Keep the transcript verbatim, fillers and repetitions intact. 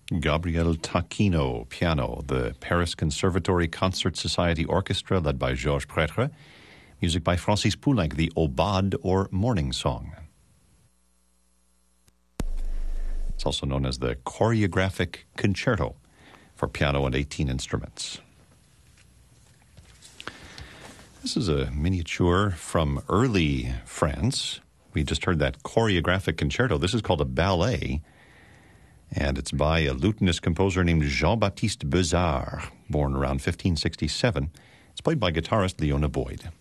Gabriel Taquino, piano. The Paris Conservatory Concert Society Orchestra, led by Georges Prêtre. Music by Francis Poulenc, the Aubade, or Morning Song. It's also known as the Choreographic Concerto for piano and eighteen instruments. This is a miniature from early France. We just heard that Choreographic Concerto. This is called a ballet, and it's by a lutenist composer named Jean-Baptiste Beuzard, born around fifteen sixty-seven. It's played by guitarist Leona Boyd.